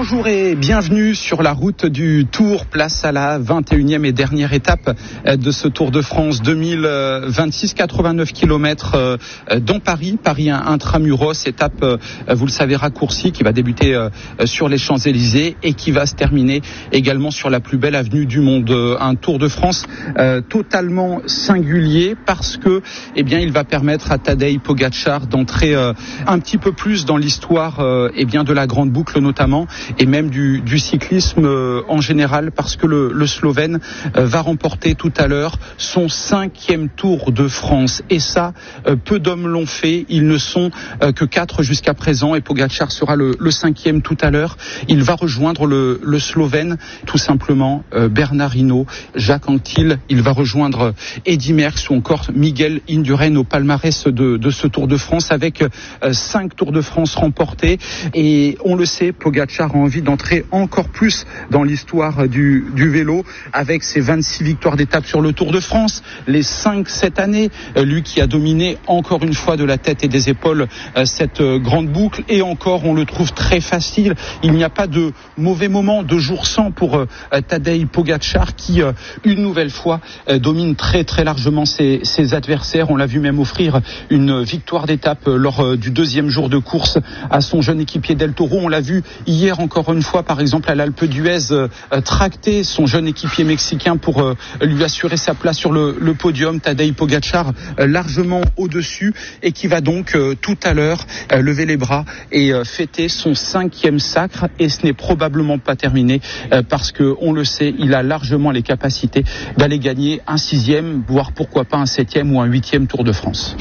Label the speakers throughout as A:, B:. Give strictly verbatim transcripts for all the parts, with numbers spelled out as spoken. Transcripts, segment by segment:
A: Bonjour et bienvenue sur la route du Tour, place à la vingt et unième et dernière étape de ce Tour de France deux mille vingt-six, quatre-vingt-neuf kilomètres dans Paris, Paris intramuros, étape, vous le savez, raccourcie qui va débuter sur les Champs-Élysées et qui va se terminer également sur la plus belle avenue du monde. Un Tour de France totalement singulier parce que, eh bien, il va permettre à Tadej Pogačar d'entrer un petit peu plus dans l'histoire, eh bien, de la grande boucle notamment, et même du, du cyclisme euh, en général, parce que le, le Slovène euh, va remporter tout à l'heure son cinquième Tour de France. Et ça, euh, peu d'hommes l'ont fait. Ils ne sont euh, que quatre jusqu'à présent, et Pogačar sera le, le cinquième tout à l'heure. Il va rejoindre le, le Slovène, tout simplement, euh, Bernard Hinault, Jacques Anquetil. Il va rejoindre Eddy Merckx ou encore Miguel Indurain au palmarès de, de ce Tour de France, avec euh, cinq Tours de France remportés. Et on le sait, Pogačar a envie d'entrer encore plus dans l'histoire du, du vélo, avec ses vingt-six victoires d'étape sur le Tour de France, les cinq cette année, lui qui a dominé encore une fois de la tête et des épaules cette grande boucle, et encore on le trouve très facile. Il n'y a pas de mauvais moment, de jour sans pour Tadej Pogačar qui une nouvelle fois domine très très largement ses, ses adversaires. On l'a vu même offrir une victoire d'étape lors du deuxième jour de course à son jeune équipier Del Toro. On l'a vu hier encore une fois, par exemple, à l'Alpe d'Huez, euh, tracter son jeune équipier mexicain pour euh, lui assurer sa place sur le, le podium. Tadej Pogačar euh, largement au-dessus, et qui va donc euh, tout à l'heure euh, lever les bras et euh, fêter son cinquième sacre. Et ce n'est probablement pas terminé euh, parce que, on le sait, il a largement les capacités d'aller gagner un sixième, voire pourquoi pas un septième ou un huitième Tour de France.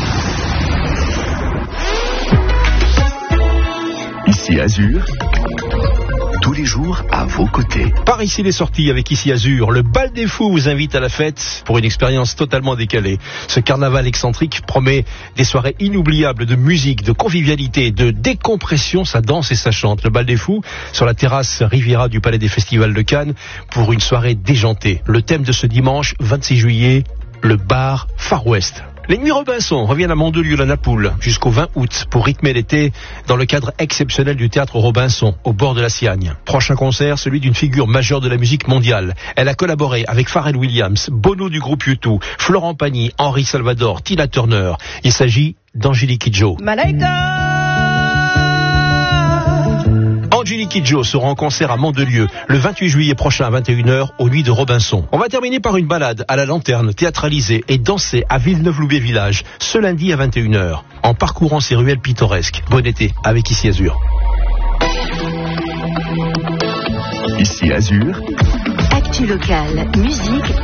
B: Ici Azur, tous les jours à vos côtés.
C: Par ici les sorties avec Ici Azur. Le Bal des Fous vous invite à la fête pour une expérience totalement décalée. Ce carnaval excentrique promet des soirées inoubliables de musique, de convivialité, de décompression. Ça danse et ça chante. Le Bal des Fous sur la terrasse Riviera du Palais des Festivals de Cannes pour une soirée déjantée. Le thème de ce dimanche vingt-six juillet, le bar Far West. Les Nuits Robinson reviennent à Mandelieu-la-Napoule jusqu'au vingt août pour rythmer l'été dans le cadre exceptionnel du théâtre Robinson au bord de la Siagne. Prochain concert, celui d'une figure majeure de la musique mondiale. Elle a collaboré avec Pharrell Williams, Bono du groupe U deux, Florent Pagny, Henri Salvador, Tina Turner. Il s'agit d'Angélique Kidjo. Malaika Angélique Kidjo sera en concert à Mandelieu le vingt-huit juillet prochain à vingt et une heures aux Nuits de Robinson. On va terminer par une balade à la lanterne théâtralisée et dansée à Villeneuve-Loubet-Village ce lundi à vingt et une heures en parcourant ces ruelles pittoresques. Bon été avec Ici Azur.
B: Ici Azur.
D: Actu locale, musique,